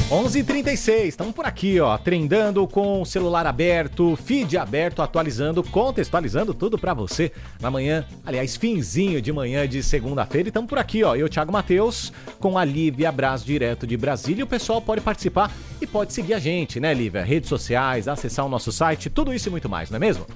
11h36, estamos por aqui, ó, trendando com o celular aberto, feed aberto, atualizando, contextualizando tudo pra você na manhã, aliás, finzinho de manhã de segunda-feira, e estamos por aqui, ó, eu, Thiago Matheus, com a Lívia Braz, direto de Brasília, e o pessoal pode participar e pode seguir a gente, né, Lívia? Redes sociais, acessar o nosso site, tudo isso e muito mais, não é mesmo?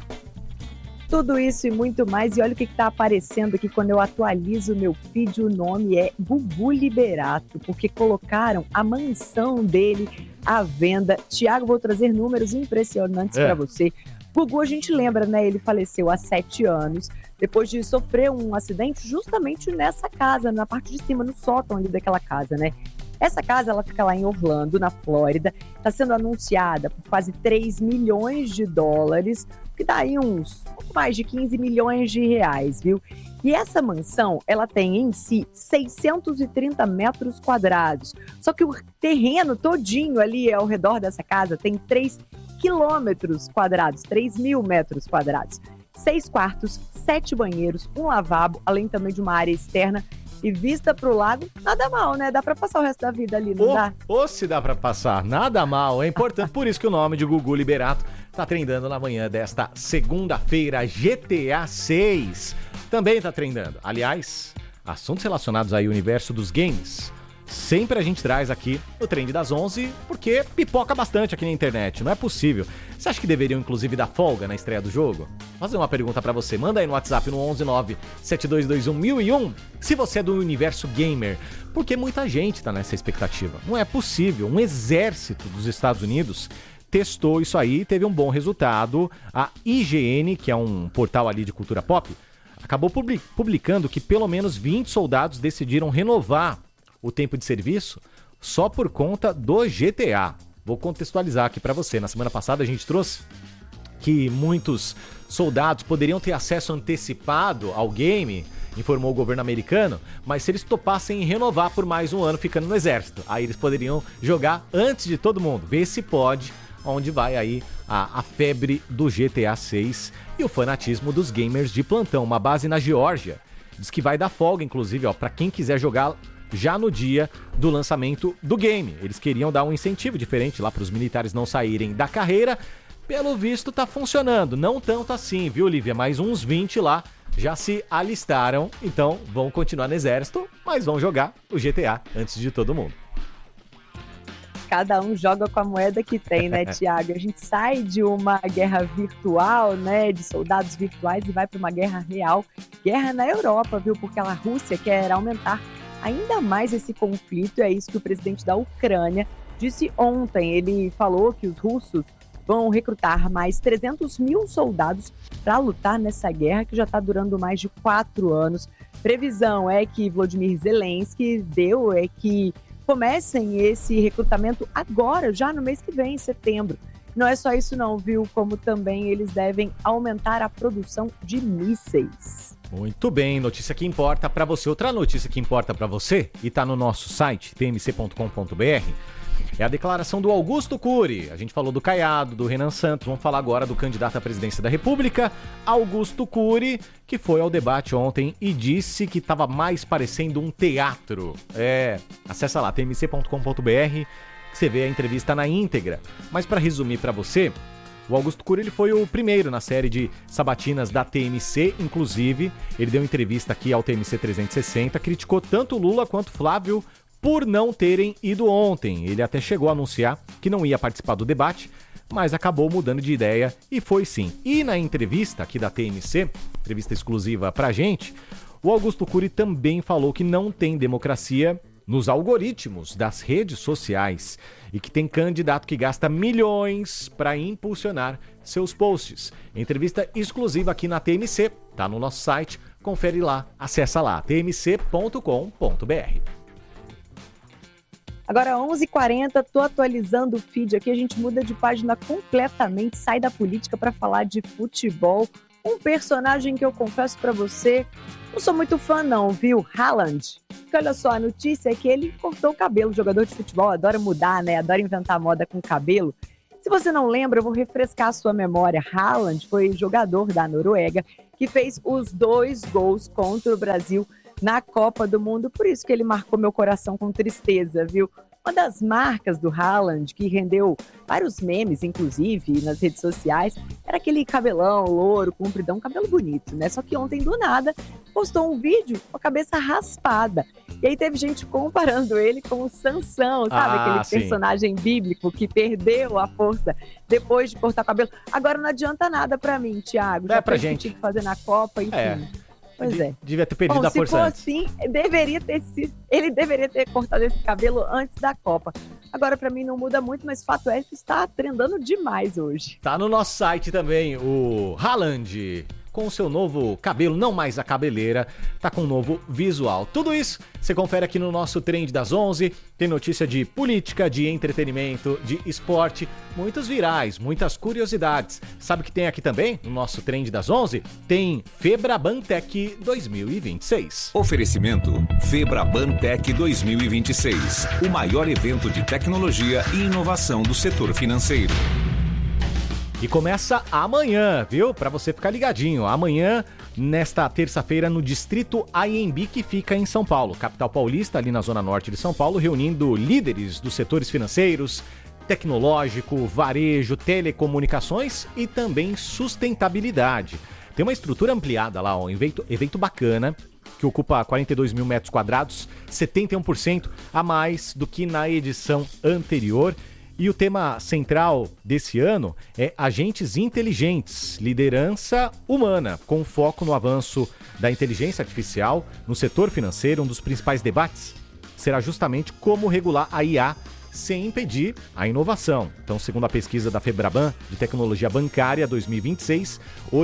Tudo isso e muito mais, e olha o que está aparecendo aqui quando eu atualizo o meu feed, o nome é Gugu Liberato, porque colocaram a mansão dele à venda. Tiago, vou trazer números impressionantes para você. Gugu, a gente lembra, né? Ele faleceu há 7 anos, depois de sofrer um acidente justamente nessa casa, na parte de cima, no sótão ali daquela casa, né? Essa casa, ela fica lá em Orlando, na Flórida, está sendo anunciada por quase 3 milhões de dólares, que dá aí uns pouco mais de 15 milhões de reais, viu? E essa mansão, ela tem em si 630 metros quadrados, só que o terreno todinho ali ao redor dessa casa tem 3 quilômetros quadrados, 3 mil metros quadrados. 6 quartos, 7 banheiros, um lavabo, além também de uma área externa, e vista pro lago, nada mal, né? Dá pra passar o resto da vida ali, não dá? Ou se dá pra passar, nada mal, é importante. Por isso que o nome de Gugu Liberato tá trendando na manhã desta segunda-feira. GTA 6 também tá trendando. Aliás, assuntos relacionados aí ao universo dos games, sempre a gente traz aqui o Trend das 11, porque pipoca bastante aqui na internet, não é possível. Você acha que deveriam, inclusive, dar folga na estreia do jogo? Vou fazer uma pergunta pra você, manda aí no WhatsApp no 11972211001, se você é do universo gamer, porque muita gente tá nessa expectativa. Não é possível, um exército dos Estados Unidos testou isso aí e teve um bom resultado. A IGN, que é um portal ali de cultura pop, acabou publicando que pelo menos 20 soldados decidiram renovar o tempo de serviço só por conta do GTA. Vou contextualizar aqui para você. Na semana passada a gente trouxe que muitos soldados poderiam ter acesso antecipado ao game, informou o governo americano, mas se eles topassem renovar por mais um ano ficando no exército, aí eles poderiam jogar antes de todo mundo. Vê se pode, onde vai aí a febre do GTA 6 e o fanatismo dos gamers de plantão. Uma base na Geórgia diz que vai dar folga, inclusive, ó, para quem quiser jogar já no dia do lançamento do game. Eles queriam dar um incentivo diferente lá para os militares não saírem da carreira. Pelo visto tá funcionando, não tanto assim, viu, Lívia? Mas uns 20 lá já se alistaram, então vão continuar no exército, mas vão jogar o GTA antes de todo mundo. Cada um joga com a moeda que tem, né, Tiago? A gente sai de uma guerra virtual, né, de soldados virtuais e vai para uma guerra real. Guerra na Europa, viu? Porque a Rússia quer aumentar ainda mais esse conflito. É isso que o presidente da Ucrânia disse ontem. Ele falou que os russos vão recrutar mais 300 mil soldados para lutar nessa guerra que já está durando mais de 4 anos. Previsão é que Volodymyr Zelensky deu que comecem esse recrutamento agora, já no mês que vem, em setembro. Não é só isso não, viu? Como também eles devem aumentar a produção de mísseis. Muito bem, notícia que importa para você. Outra notícia que importa para você, e tá no nosso site, tmc.com.br, é a declaração do Augusto Cury. A gente falou do Caiado, do Renan Santos, vamos falar agora do candidato à presidência da República, Augusto Cury, que foi ao debate ontem e disse que estava mais parecendo um teatro. Acessa lá, tmc.com.br, que você vê a entrevista na íntegra. Mas para resumir para você, o Augusto Cury ele foi o primeiro na série de sabatinas da TMC, inclusive. Ele deu entrevista aqui ao TMC 360, criticou tanto Lula quanto Flávio por não terem ido ontem. Ele até chegou a anunciar que não ia participar do debate, mas acabou mudando de ideia e foi sim. E na entrevista aqui da TMC, entrevista exclusiva pra gente, o Augusto Cury também falou que não tem democracia nos algoritmos das redes sociais e que tem candidato que gasta milhões para impulsionar seus posts. Entrevista exclusiva aqui na TMC, tá no nosso site, confere lá, acessa lá, tmc.com.br. Agora 11h40, tô atualizando o feed aqui, a gente muda de página completamente, sai da política para falar de futebol. Um personagem que eu confesso para você, não sou muito fã não, viu? Haaland. Porque olha só, a notícia é que ele cortou o cabelo. O jogador de futebol adora mudar, né? Adora inventar moda com cabelo. Se você não lembra, eu vou refrescar a sua memória. Haaland foi jogador da Noruega que fez os 2 gols contra o Brasil na Copa do Mundo. Por isso que ele marcou meu coração com tristeza, viu? Uma das marcas do Haaland, que rendeu vários memes, inclusive, nas redes sociais, era aquele cabelão louro, compridão, cabelo bonito, né? Só que ontem, do nada, postou um vídeo com a cabeça raspada. E aí teve gente comparando ele com o Sansão, sabe? Aquele personagem bíblico que perdeu a força depois de cortar o cabelo. Agora não adianta nada pra mim, Thiago. Já pra gente. Tinha que fazer na Copa, enfim. Pois é. Devia ter perdido a força antes. Se for assim, ele deveria ter cortado esse cabelo antes da Copa. Agora, pra mim, não muda muito, mas o fato é que está trendando demais hoje. Tá no nosso site também, o Haaland, com o seu novo cabelo, não mais a cabeleira, tá com um novo visual. Tudo isso você confere aqui no nosso Trend das 11. Tem notícia de política, de entretenimento, de esporte, muitos virais, muitas curiosidades. Sabe o que tem aqui também no nosso Trend das 11? Tem Febraban Tech 2026. Oferecimento Febraban Tech 2026, o maior evento de tecnologia e inovação do setor financeiro. E começa amanhã, viu? Pra você ficar ligadinho. Amanhã, nesta terça-feira, no Distrito AMB, que fica em São Paulo, capital paulista, ali na zona norte de São Paulo, reunindo líderes dos setores financeiros, tecnológico, varejo, telecomunicações e também sustentabilidade. Tem uma estrutura ampliada lá, um evento bacana, que ocupa 42 mil metros quadrados, 71% a mais do que na edição anterior. E o tema central desse ano é agentes inteligentes, liderança humana, com foco no avanço da inteligência artificial no setor financeiro. Um dos principais debates será justamente como regular a IA sem impedir a inovação. Então, segundo a pesquisa da Febraban de Tecnologia Bancária 2026,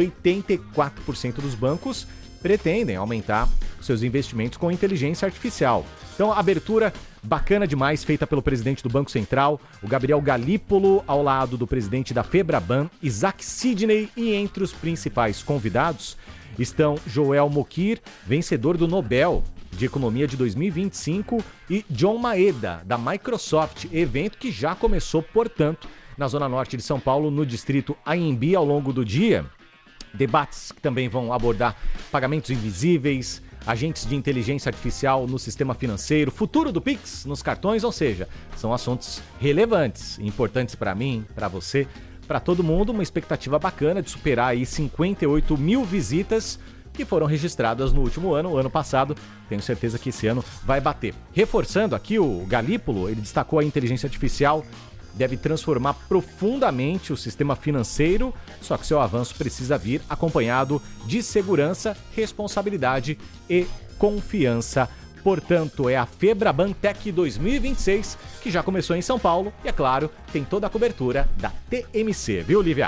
84% dos bancos pretendem aumentar seus investimentos com inteligência artificial. Então, abertura bacana demais, feita pelo presidente do Banco Central, o Gabriel Galípolo, ao lado do presidente da Febraban, Isaac Sidney, e entre os principais convidados estão Joel Mokyr, vencedor do Nobel de Economia de 2025, e John Maeda, da Microsoft, evento que já começou, portanto, na zona norte de São Paulo, no distrito AMB, ao longo do dia. Debates que também vão abordar pagamentos invisíveis, agentes de inteligência artificial no sistema financeiro, futuro do Pix nos cartões, ou seja, são assuntos relevantes, importantes para mim, para você, para todo mundo. Uma expectativa bacana de superar aí 58 mil visitas que foram registradas no último ano, o ano passado. Tenho certeza que esse ano vai bater. Reforçando aqui, o Galípolo, ele destacou a inteligência artificial deve transformar profundamente o sistema financeiro, só que seu avanço precisa vir acompanhado de segurança, responsabilidade e confiança. Portanto, é a Febraban Tech 2026, que já começou em São Paulo e, é claro, tem toda a cobertura da TMC, viu, Lívia?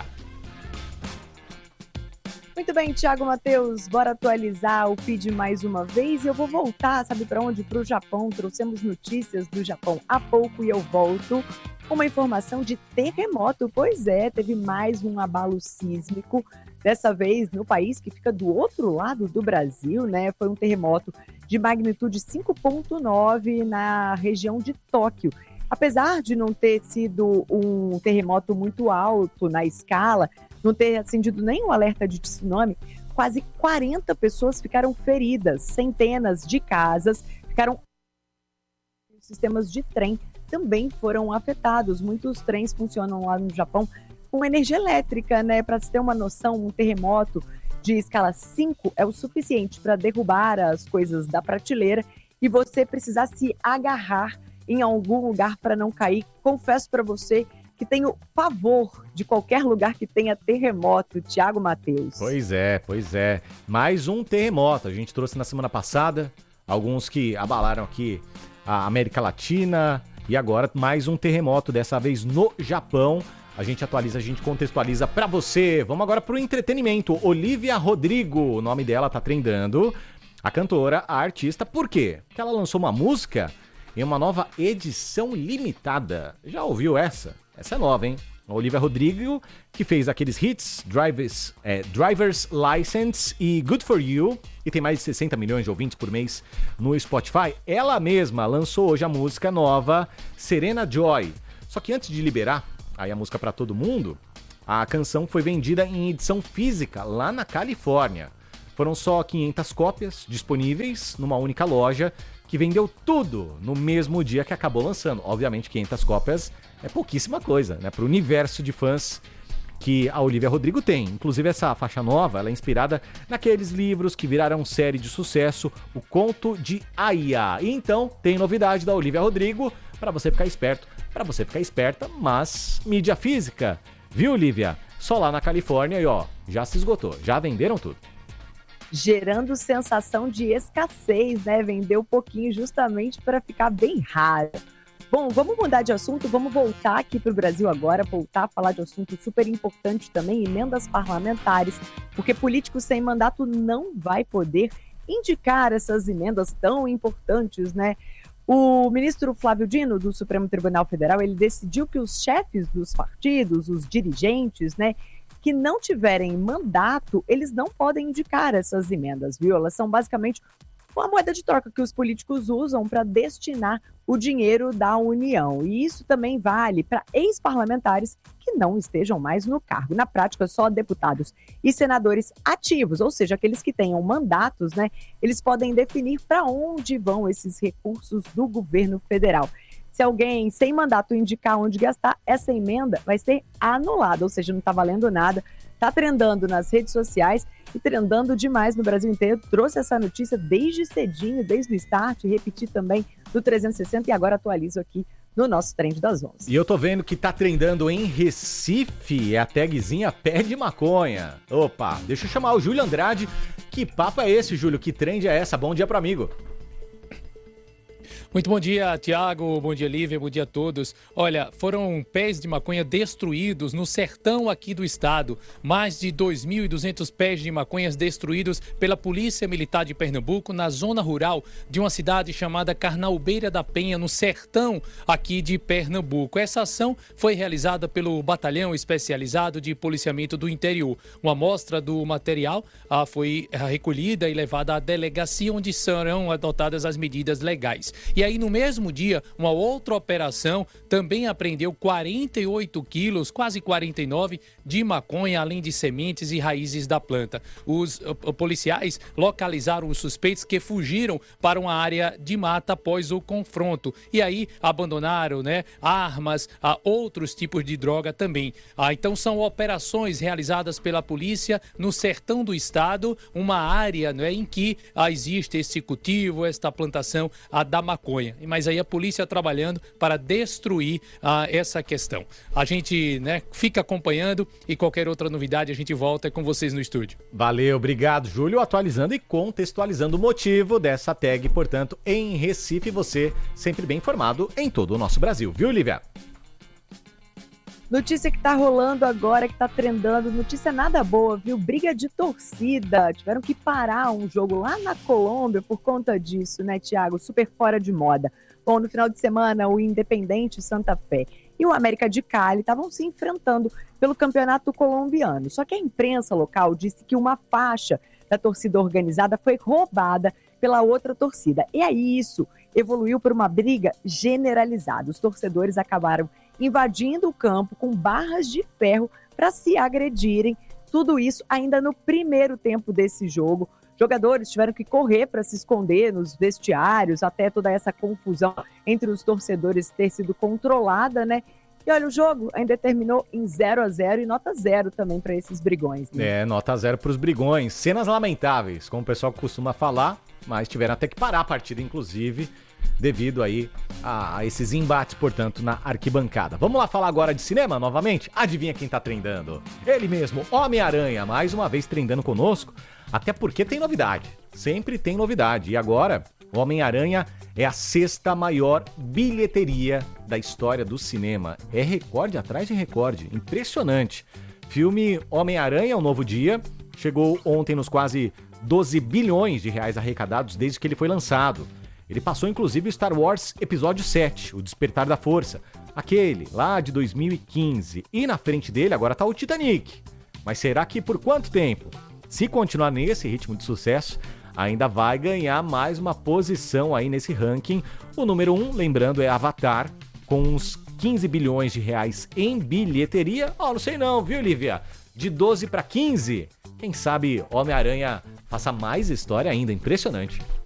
Muito bem, Thiago Matheus, bora atualizar o feed mais uma vez. Eu vou voltar, sabe para onde? Para o Japão. Trouxemos notícias do Japão há pouco e eu volto com uma informação de terremoto. Pois é, teve mais um abalo sísmico, dessa vez no país que fica do outro lado do Brasil, né? Foi um terremoto de magnitude 5,9 na região de Tóquio. Apesar de não ter sido um terremoto muito alto na escala, não ter acendido nenhum alerta de tsunami, quase 40 pessoas ficaram feridas, centenas de casas ficaram... Os sistemas de trem também foram afetados. Muitos trens funcionam lá no Japão com energia elétrica, né? Para você ter uma noção, um terremoto de escala 5 é o suficiente para derrubar as coisas da prateleira e você precisar se agarrar em algum lugar para não cair. Confesso para você que tenho pavor de qualquer lugar que tenha terremoto, Thiago Matheus. Pois é. Mais um terremoto. A gente trouxe na semana passada alguns que abalaram aqui a América Latina e agora mais um terremoto, dessa vez no Japão. A gente atualiza, a gente contextualiza pra você. Vamos agora pro entretenimento. Olivia Rodrigo, o nome dela tá trendando. A cantora, a artista, por quê? Porque ela lançou uma música em uma nova edição limitada. Já ouviu essa? Essa é nova, hein? A Olivia Rodrigo, que fez aqueles hits, Driver's License e Good For You, e tem mais de 60 milhões de ouvintes por mês no Spotify. Ela mesma lançou hoje a música nova, Serena Joy. Só que antes de liberar aí a música para todo mundo, a canção foi vendida em edição física lá na Califórnia. Foram só 500 cópias disponíveis numa única loja, que vendeu tudo no mesmo dia que acabou lançando. Obviamente, 500 cópias é pouquíssima coisa, né? Para o universo de fãs que a Olivia Rodrigo tem. Inclusive, essa faixa nova, ela é inspirada naqueles livros que viraram série de sucesso, O Conto de Aia. E então, tem novidade da Olivia Rodrigo, para você ficar esperto, para você ficar esperta, mas mídia física, viu, Olivia? Só lá na Califórnia e ó, já se esgotou, já venderam tudo. Gerando sensação de escassez, né? Vendeu pouquinho justamente para ficar bem raro. Bom, vamos mudar de assunto, vamos voltar aqui para o Brasil agora, voltar a falar de assunto super importante também, emendas parlamentares, porque político sem mandato não vai poder indicar essas emendas tão importantes, né? O ministro Flávio Dino, do Supremo Tribunal Federal, ele decidiu que os chefes dos partidos, os dirigentes, né, que não tiverem mandato, eles não podem indicar essas emendas, viu? Elas são basicamente uma moeda de troca que os políticos usam para destinar o dinheiro da União. E isso também vale para ex-parlamentares que não estejam mais no cargo. Na prática, só deputados e senadores ativos, ou seja, aqueles que tenham mandatos, né? Eles podem definir para onde vão esses recursos do governo federal. Se alguém sem mandato indicar onde gastar, essa emenda vai ser anulada, ou seja, não está valendo nada. Está trendando nas redes sociais e trendando demais no Brasil inteiro. Trouxe essa notícia desde cedinho, desde o start, repeti também do 360 e agora atualizo aqui no nosso Trend das 11. E eu tô vendo que tá trendando em Recife, é a tagzinha Pé de Maconha. Opa, deixa eu chamar o Júlio Andrade. Que papo é esse, Júlio? Que trend é essa? Bom dia pro amigo. Muito bom dia, Tiago, bom dia, Lívia, bom dia a todos. Olha, foram pés de maconha destruídos no sertão aqui do estado. Mais de 2.200 pés de maconhas destruídos pela Polícia Militar de Pernambuco na zona rural de uma cidade chamada Carnaubeira da Penha, no sertão aqui de Pernambuco. Essa ação foi realizada pelo Batalhão Especializado de Policiamento do Interior. Uma amostra do material foi recolhida e levada à delegacia, onde serão adotadas as medidas legais. E aí, no mesmo dia, uma outra operação também apreendeu 48 quilos, quase 49, de maconha, além de sementes e raízes da planta. Os policiais localizaram os suspeitos que fugiram para uma área de mata após o confronto. E aí, abandonaram, né, armas, outros tipos de droga também. Então, são operações realizadas pela polícia no sertão do estado, uma área, né, em que existe esse cultivo, esta plantação da maconha. Mas aí a polícia trabalhando para destruir essa questão. A gente, né, fica acompanhando e qualquer outra novidade a gente volta com vocês no estúdio. Valeu, obrigado, Júlio. Atualizando e contextualizando o motivo dessa tag, portanto, em Recife, você sempre bem informado em todo o nosso Brasil, viu, Lívia? Notícia que tá rolando agora, que tá trendando, notícia nada boa, viu? Briga de torcida, tiveram que parar um jogo lá na Colômbia por conta disso, né, Tiago? Super fora de moda. Bom, no final de semana, o Independente Santa Fé e o América de Cali estavam se enfrentando pelo campeonato colombiano. Só que a imprensa local disse que uma faixa da torcida organizada foi roubada pela outra torcida. E aí isso evoluiu para uma briga generalizada. Os torcedores acabaram invadindo o campo com barras de ferro para se agredirem. Tudo isso ainda no primeiro tempo desse jogo. Jogadores tiveram que correr para se esconder nos vestiários, até toda essa confusão entre os torcedores ter sido controlada, né? E olha, o jogo ainda terminou em 0-0 e nota 0 também para esses brigões, né? Nota 0 para os brigões. Cenas lamentáveis, como o pessoal costuma falar, mas tiveram até que parar a partida, inclusive, devido aí a esses embates, portanto, na arquibancada. Vamos lá falar agora de cinema novamente? Adivinha quem tá trendando? Ele mesmo, Homem-Aranha, mais uma vez trendando conosco, até porque tem novidade, sempre tem novidade. E agora, o Homem-Aranha é a 6ª maior bilheteria da história do cinema. É recorde atrás de recorde, impressionante. Filme Homem-Aranha, Um Novo Dia, chegou ontem nos quase 12 bilhões de reais arrecadados desde que ele foi lançado. Ele passou inclusive o Star Wars Episódio 7, O Despertar da Força, aquele lá de 2015. E na frente dele agora tá o Titanic. Mas será que por quanto tempo? Se continuar nesse ritmo de sucesso, ainda vai ganhar mais uma posição aí nesse ranking. O número 1, lembrando, é Avatar, com uns 15 bilhões de reais em bilheteria. Não sei não, viu, Lívia? De 12 para 15, quem sabe Homem-Aranha faça mais história ainda, impressionante.